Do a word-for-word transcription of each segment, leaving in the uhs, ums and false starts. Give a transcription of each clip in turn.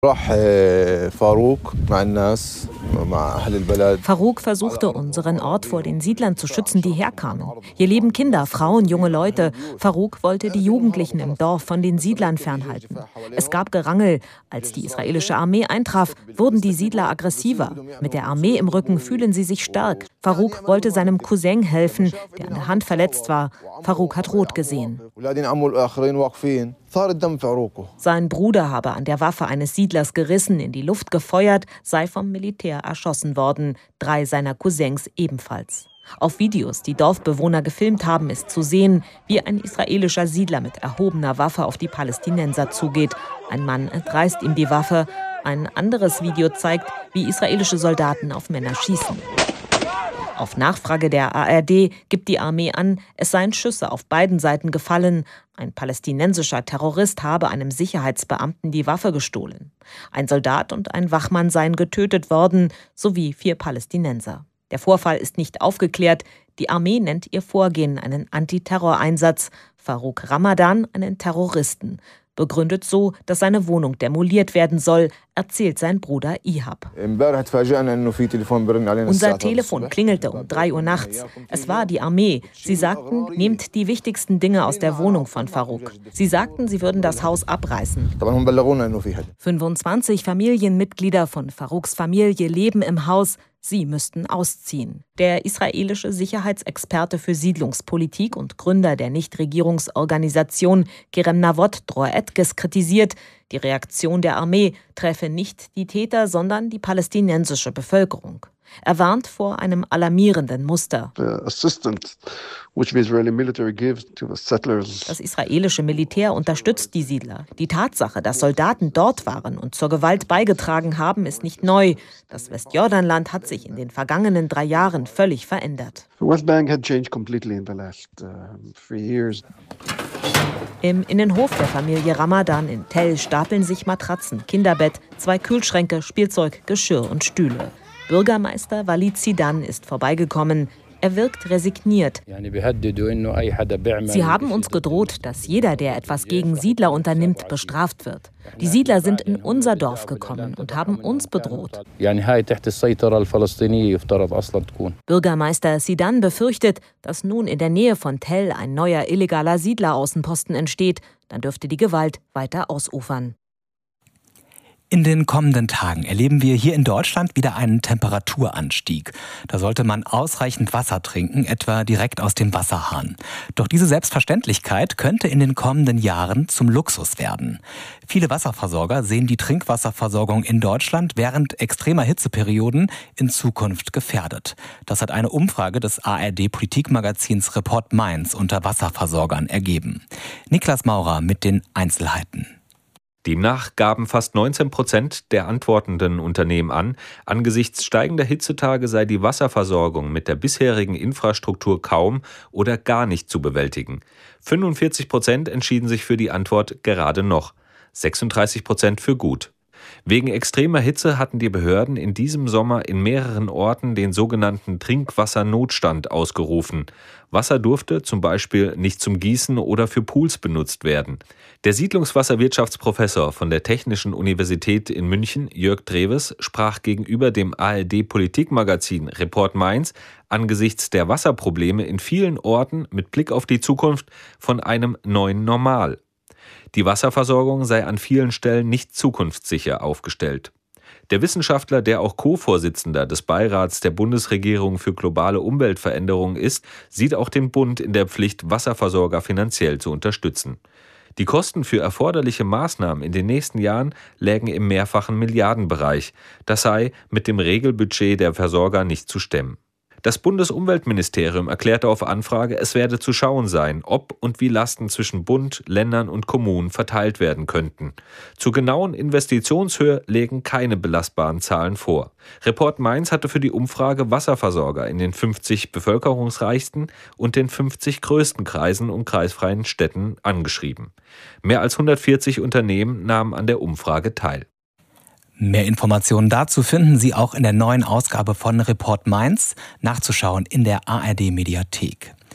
Farouk versuchte, unseren Ort vor den Siedlern zu schützen, die herkamen. Hier leben Kinder, Frauen, junge Leute. Farouk wollte die Jugendlichen im Dorf von den Siedlern fernhalten. Es gab Gerangel. Als die israelische Armee eintraf, wurden die Siedler aggressiver. Mit der Armee im Rücken fühlen sie sich stark. Farouk wollte seinem Cousin helfen, der an der Hand verletzt war. Farouk hat rot gesehen. Sein Bruder habe an der Waffe eines Siedlers gerissen, in die Luft gefeuert, sei vom Militär erschossen worden. Drei seiner Cousins ebenfalls. Auf Videos, die Dorfbewohner gefilmt haben, ist zu sehen, wie ein israelischer Siedler mit erhobener Waffe auf die Palästinenser zugeht. Ein Mann entreißt ihm die Waffe. Ein anderes Video zeigt, wie israelische Soldaten auf Männer schießen. Auf Nachfrage der A R D gibt die Armee an, es seien Schüsse auf beiden Seiten gefallen. Ein palästinensischer Terrorist habe einem Sicherheitsbeamten die Waffe gestohlen. Ein Soldat und ein Wachmann seien getötet worden, sowie vier Palästinenser. Der Vorfall ist nicht aufgeklärt. Die Armee nennt ihr Vorgehen einen Antiterroreinsatz, Farouk Ramadan einen Terroristen. Begründet so, dass seine Wohnung demoliert werden soll, erzählt sein Bruder Ihab. Unser Telefon klingelte um drei Uhr nachts. Es war die Armee. Sie sagten, nehmt die wichtigsten Dinge aus der Wohnung von Farouk. Sie sagten, sie würden das Haus abreißen. fünfundzwanzig Familienmitglieder von Farouks Familie leben im Haus. Sie müssten ausziehen. Der israelische Sicherheitsexperte für Siedlungspolitik und Gründer der Nichtregierungsorganisation Kerem Navot Dror Etkes kritisiert, die Reaktion der Armee treffe nicht die Täter, sondern die palästinensische Bevölkerung. Er warnt vor einem alarmierenden Muster. Das israelische Militär unterstützt die Siedler. Die Tatsache, dass Soldaten dort waren und zur Gewalt beigetragen haben, ist nicht neu. Das Westjordanland hat sich in den vergangenen drei Jahren völlig verändert. Im Innenhof der Familie Ramadan in Tell stapeln sich Matratzen, Kinderbett, zwei Kühlschränke, Spielzeug, Geschirr und Stühle. Bürgermeister Walid Zidan ist vorbeigekommen. Er wirkt resigniert. Sie haben uns gedroht, dass jeder, der etwas gegen Siedler unternimmt, bestraft wird. Die Siedler sind in unser Dorf gekommen und haben uns bedroht. Bürgermeister Zidan befürchtet, dass nun in der Nähe von Tell ein neuer illegaler Siedleraußenposten entsteht. Dann dürfte die Gewalt weiter ausufern. In den kommenden Tagen erleben wir hier in Deutschland wieder einen Temperaturanstieg. Da sollte man ausreichend Wasser trinken, etwa direkt aus dem Wasserhahn. Doch diese Selbstverständlichkeit könnte in den kommenden Jahren zum Luxus werden. Viele Wasserversorger sehen die Trinkwasserversorgung in Deutschland während extremer Hitzeperioden in Zukunft gefährdet. Das hat eine Umfrage des A R D-Politikmagazins Report Mainz unter Wasserversorgern ergeben. Niklas Maurer mit den Einzelheiten. Demnach gaben fast neunzehn Prozent der antwortenden Unternehmen an, angesichts steigender Hitzetage sei die Wasserversorgung mit der bisherigen Infrastruktur kaum oder gar nicht zu bewältigen. fünfundvierzig Prozent entschieden sich für die Antwort gerade noch, sechsunddreißig Prozent für gut. Wegen extremer Hitze hatten die Behörden in diesem Sommer in mehreren Orten den sogenannten Trinkwassernotstand ausgerufen. Wasser durfte zum Beispiel nicht zum Gießen oder für Pools benutzt werden. Der Siedlungswasserwirtschaftsprofessor von der Technischen Universität in München, Jörg Dreves, sprach gegenüber dem A R D-Politikmagazin Report Mainz angesichts der Wasserprobleme in vielen Orten mit Blick auf die Zukunft von einem neuen Normal. Die Wasserversorgung sei an vielen Stellen nicht zukunftssicher aufgestellt. Der Wissenschaftler, der auch Co-Vorsitzender des Beirats der Bundesregierung für globale Umweltveränderung ist, sieht auch den Bund in der Pflicht, Wasserversorger finanziell zu unterstützen. Die Kosten für erforderliche Maßnahmen in den nächsten Jahren lägen im mehrfachen Milliardenbereich. Das sei mit dem Regelbudget der Versorger nicht zu stemmen. Das Bundesumweltministerium erklärte auf Anfrage, es werde zu schauen sein, ob und wie Lasten zwischen Bund, Ländern und Kommunen verteilt werden könnten. Zur genauen Investitionshöhe legen keine belastbaren Zahlen vor. Report Mainz hatte für die Umfrage Wasserversorger in den fünfzig bevölkerungsreichsten und den fünfzig größten Kreisen und kreisfreien Städten angeschrieben. Mehr als hundertvierzig Unternehmen nahmen an der Umfrage teil. Mehr Informationen dazu finden Sie auch in der neuen Ausgabe von Report Mainz, nachzuschauen in der A R D-Mediathek.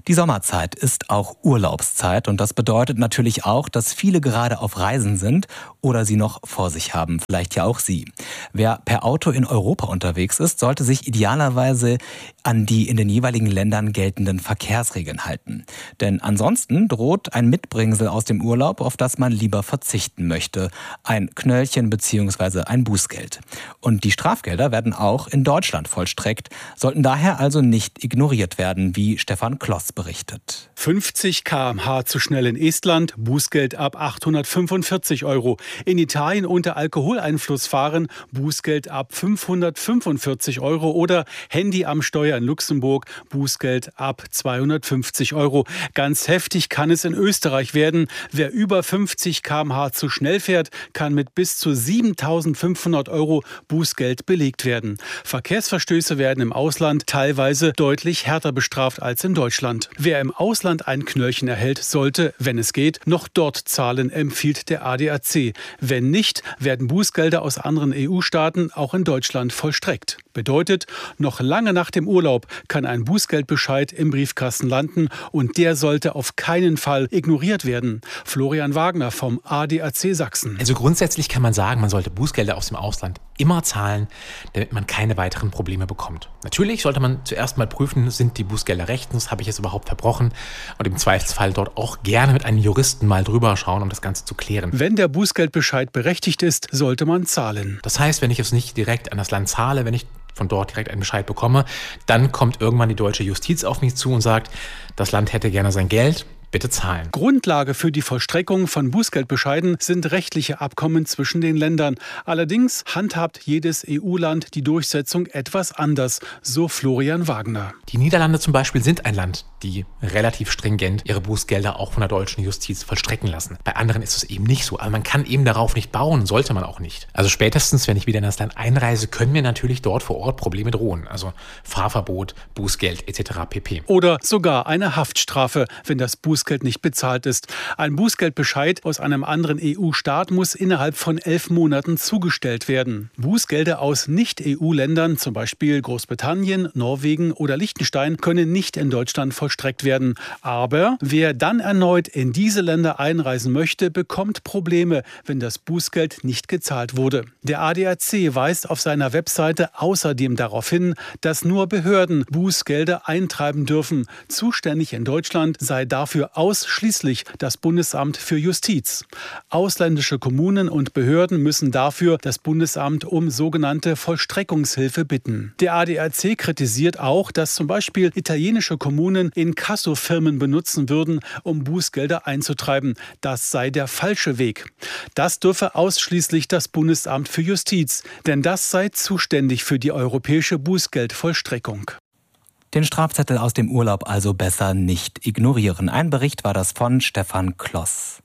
Die Sommerzeit ist auch Urlaubszeit und das bedeutet natürlich auch, dass viele gerade auf Reisen sind oder sie noch vor sich haben, vielleicht ja auch Sie. Wer per Auto in Europa unterwegs ist, sollte sich idealerweise an die in den jeweiligen Ländern geltenden Verkehrsregeln halten. Denn ansonsten droht ein Mitbringsel aus dem Urlaub, auf das man lieber verzichten möchte. Ein Knöllchen bzw. ein Bußgeld. Und die Strafgelder werden auch in Deutschland vollstreckt, sollten daher also nicht ignoriert werden, wie Stefan Kloss berichtet. fünfzig Kilometer pro Stunde zu schnell in Estland, Bußgeld ab achthundertfünfundvierzig Euro. In Italien unter Alkoholeinfluss fahren, Bußgeld ab fünfhundertfünfundvierzig Euro. Oder Handy am Steuer in Luxemburg, Bußgeld ab zweihundertfünfzig Euro. Ganz heftig kann es in Österreich werden. Wer über fünfzig Kilometer pro Stunde zu schnell fährt, kann mit bis zu siebentausendfünfhundert Euro Bußgeld belegt werden. Verkehrsverstöße werden im Ausland teilweise deutlich härter bestraft als in Deutschland. Wer im Ausland ein Knöllchen erhält, sollte, wenn es geht, noch dort zahlen, empfiehlt der A D A C. Wenn nicht, werden Bußgelder aus anderen E U-Staaten auch in Deutschland vollstreckt. Bedeutet, noch lange nach dem Urlaub kann ein Bußgeldbescheid im Briefkasten landen und der sollte auf keinen Fall ignoriert werden. Florian Wagner vom A D A C Sachsen. Also grundsätzlich kann man sagen, man sollte Bußgelder aus dem Ausland immer zahlen, damit man keine weiteren Probleme bekommt. Natürlich sollte man zuerst mal prüfen, sind die Bußgelder rechtens, habe ich es überhaupt verbrochen, und im Zweifelsfall dort auch gerne mit einem Juristen mal drüber schauen, um das Ganze zu klären. Wenn der Bußgeldbescheid berechtigt ist, sollte man zahlen. Das heißt, wenn ich es nicht direkt an das Land zahle, wenn ich von dort direkt einen Bescheid bekomme, dann kommt irgendwann die deutsche Justiz auf mich zu und sagt, das Land hätte gerne sein Geld. Bitte zahlen. Grundlage für die Vollstreckung von Bußgeldbescheiden sind rechtliche Abkommen zwischen den Ländern. Allerdings handhabt jedes E U-Land die Durchsetzung etwas anders, so Florian Wagner. Die Niederlande zum Beispiel sind ein Land, die relativ stringent ihre Bußgelder auch von der deutschen Justiz vollstrecken lassen. Bei anderen ist es eben nicht so. Aber man kann eben darauf nicht bauen, sollte man auch nicht. Also spätestens, wenn ich wieder in das Land einreise, können mir natürlich dort vor Ort Probleme drohen. Also Fahrverbot, Bußgeld et cetera pp. Oder sogar eine Haftstrafe, wenn das Bußgeld Bußgeld nicht bezahlt ist. Ein Bußgeldbescheid aus einem anderen E U-Staat muss innerhalb von elf Monaten zugestellt werden. Bußgelder aus Nicht-E U-Ländern, zum Beispiel Großbritannien, Norwegen oder Liechtenstein, können nicht in Deutschland vollstreckt werden. Aber wer dann erneut in diese Länder einreisen möchte, bekommt Probleme, wenn das Bußgeld nicht gezahlt wurde. Der A D A C weist auf seiner Webseite außerdem darauf hin, dass nur Behörden Bußgelder eintreiben dürfen. Zuständig in Deutschland sei dafür ausschließlich das Bundesamt für Justiz. Ausländische Kommunen und Behörden müssen dafür das Bundesamt um sogenannte Vollstreckungshilfe bitten. Der A D A C kritisiert auch, dass zum Beispiel italienische Kommunen Inkassofirmen benutzen würden, um Bußgelder einzutreiben. Das sei der falsche Weg. Das dürfe ausschließlich das Bundesamt für Justiz, denn das sei zuständig für die europäische Bußgeldvollstreckung. Den Strafzettel aus dem Urlaub also besser nicht ignorieren. Ein Bericht war das von Stefan Kloss.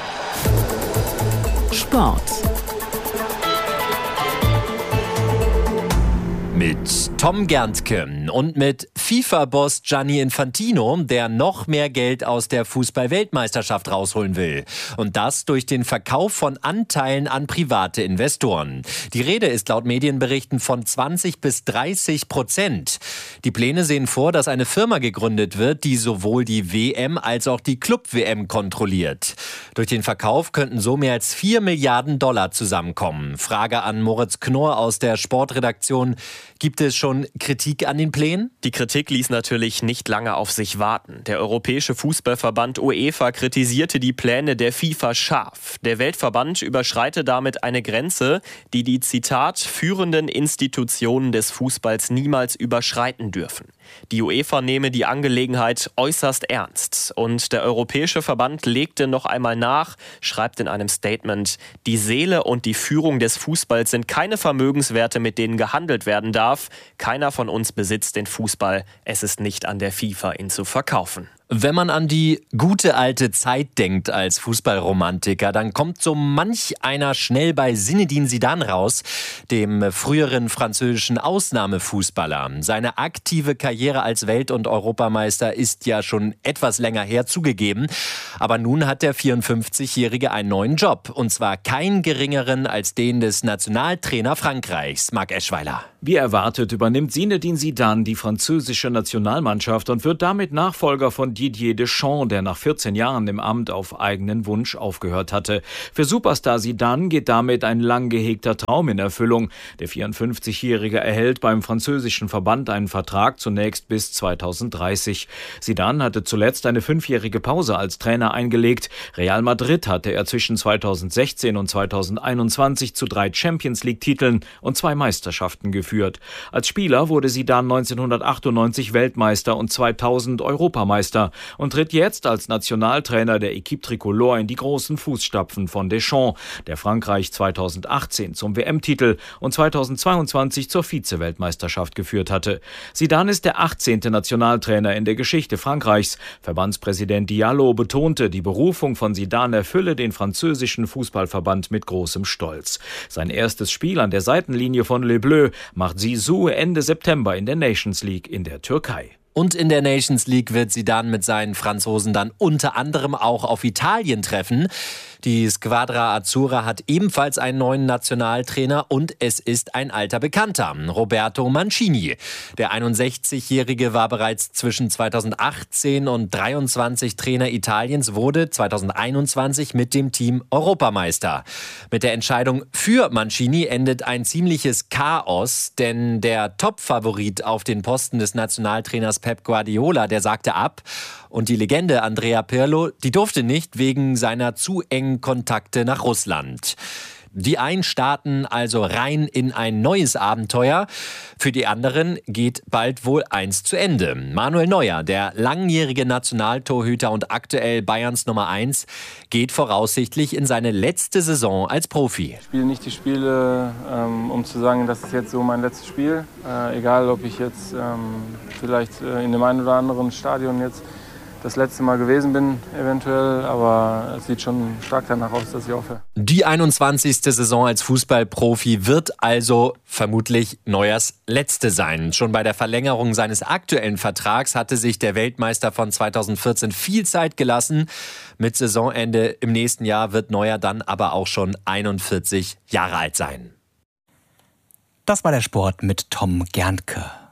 Sport. Mit Tom Gerntke und mit FIFA-Boss Gianni Infantino, der noch mehr Geld aus der Fußball-Weltmeisterschaft rausholen will. Und das durch den Verkauf von Anteilen an private Investoren. Die Rede ist laut Medienberichten von zwanzig bis dreißig Prozent. Die Pläne sehen vor, dass eine Firma gegründet wird, die sowohl die W M als auch die Club-W M kontrolliert. Durch den Verkauf könnten so mehr als vier Milliarden Dollar zusammenkommen. Frage an Moritz Knorr aus der Sportredaktion. Gibt es schon Kritik an den Plänen? Die Kritik ließ natürlich nicht lange auf sich warten. Der Europäische Fußballverband UEFA kritisierte die Pläne der FIFA scharf. Der Weltverband überschreite damit eine Grenze, die die, Zitat, führenden Institutionen des Fußballs niemals überschreiten dürfen. Die UEFA nehme die Angelegenheit äußerst ernst. Und der Europäische Verband legte noch einmal nach, schreibt in einem Statement, die Seele und die Führung des Fußballs sind keine Vermögenswerte, mit denen gehandelt werden darf. Keiner von uns besitzt den Fußball. Es ist nicht an der FIFA, ihn zu verkaufen. Wenn man an die gute alte Zeit denkt als Fußballromantiker, dann kommt so manch einer schnell bei Zinedine Zidane raus, dem früheren französischen Ausnahmefußballer. Seine aktive Karriere als Welt- und Europameister ist ja schon etwas länger her, zugegeben. Aber nun hat der vierundfünfzigjährige einen neuen Job. Und zwar keinen geringeren als den des Nationaltrainer Frankreichs, Marc Eschweiler. Wie erwartet übernimmt Zinedine Zidane die französische Nationalmannschaft und wird damit Nachfolger von Didier Deschamps, der nach vierzehn Jahren im Amt auf eigenen Wunsch aufgehört hatte. Für Superstar Zidane geht damit ein lang gehegter Traum in Erfüllung. Der vierundfünfzigjährige erhält beim französischen Verband einen Vertrag zunächst bis zweitausenddreißig. Zidane hatte zuletzt eine fünfjährige Pause als Trainer eingelegt. Real Madrid hatte er zwischen zweitausendsechzehn und zweitausendeinundzwanzig zu drei Champions-League-Titeln und zwei Meisterschaften geführt. Als Spieler wurde Zidane neunzehnhundertachtundneunzig Weltmeister und zweitausend Europameister und tritt jetzt als Nationaltrainer der Équipe Tricolore in die großen Fußstapfen von Deschamps, der Frankreich zweitausendachtzehn zum W M-Titel und zweitausendzweiundzwanzig zur Vize-Weltmeisterschaft geführt hatte. Zidane ist der achtzehnte Nationaltrainer in der Geschichte Frankreichs. Verbandspräsident Diallo betonte, die Berufung von Zidane erfülle den französischen Fußballverband mit großem Stolz. Sein erstes Spiel an der Seitenlinie von Les Bleus macht Zizou Ende September in der Nations League in der Türkei. Und in der Nations League wird Zidane mit seinen Franzosen dann unter anderem auch auf Italien treffen. Die Squadra Azzurra hat ebenfalls einen neuen Nationaltrainer und es ist ein alter Bekannter, Roberto Mancini. Der einundsechzigjährige war bereits zwischen zweitausendachtzehn und dreiundzwanzig Trainer Italiens, wurde zweitausendeinundzwanzig mit dem Team Europameister. Mit der Entscheidung für Mancini endet ein ziemliches Chaos, denn der Top-Favorit auf den Posten des Nationaltrainers Pep Guardiola, der sagte ab. Und die Legende Andrea Pirlo, die durfte nicht wegen seiner zu engen Kontakte nach Russland. Die einen starten also rein in ein neues Abenteuer. Für die anderen geht bald wohl eins zu Ende. Manuel Neuer, der langjährige Nationaltorhüter und aktuell Bayerns Nummer eins, geht voraussichtlich in seine letzte Saison als Profi. Ich spiele nicht die Spiele, ähm, um zu sagen, das ist jetzt so mein letztes Spiel. Äh, egal, ob ich jetzt ähm, vielleicht äh, in dem einen oder anderen Stadion jetzt das letzte Mal gewesen bin, eventuell, aber es sieht schon stark danach aus, dass ich aufhöre. Die einundzwanzigste Saison als Fußballprofi wird also vermutlich Neuers letzte sein. Schon bei der Verlängerung seines aktuellen Vertrags hatte sich der Weltmeister von zweitausendvierzehn viel Zeit gelassen. Mit Saisonende im nächsten Jahr wird Neuer dann aber auch schon einundvierzig Jahre alt sein. Das war der Sport mit Tom Gerntke.